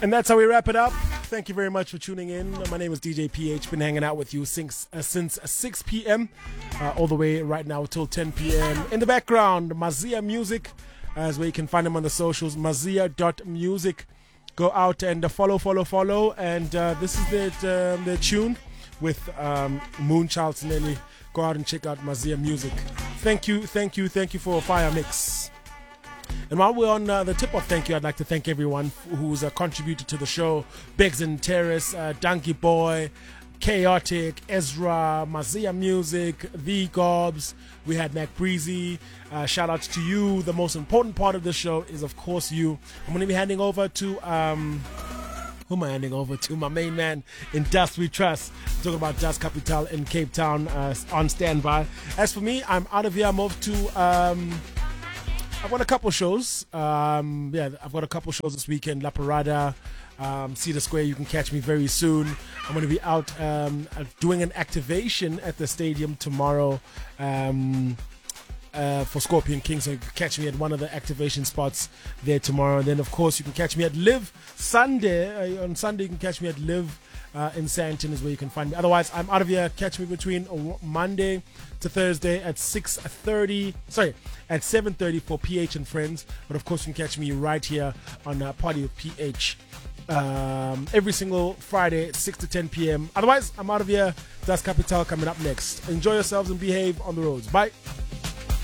And that's how we wrap it up. Thank you very much for tuning in. My name is DJ PH. Been hanging out with you since 6 p.m. All the way right now till 10 p.m. In the background, Mazia Music, as where you can find them on the socials, mazia.music. Go out and follow. And this is their tune with Moonchild Sinelli. Go out and check out Mazia Music. Thank you for a fire mix. And while we're on the tip-off thank you, I'd like to thank everyone who's contributed to the show. Biggs and Terrace, Donkey Boy, Chaotic, Ezra, Mazia Music, The Gobs. We had Mac Breezy. Shout out to you. The most important part of the show is, of course, you. I'm going to be handing over to... who am I handing over to? My main man in Dust We Trust. I'm talking about Dust Capital in Cape Town on standby. As for me, I'm out of here. I'm off to... I've got a couple shows. I've got a couple shows this weekend. La Parada, Cedar Square. You can catch me very soon. I'm going to be out doing an activation at the stadium tomorrow for Scorpion King. So you can catch me at one of the activation spots there tomorrow. And then, of course, you can catch me at Live Sunday. On Sunday, you can catch me at Live in Sandton is where you can find me. Otherwise, I'm out of here. Catch me between Monday to Thursday at 7:30 for PH and Friends. But of course, you can catch me right here on Party with PH every single Friday at 6 to 10 p.m. Otherwise, I'm out of here. Das Capital coming up next. Enjoy yourselves and behave on the roads. Bye.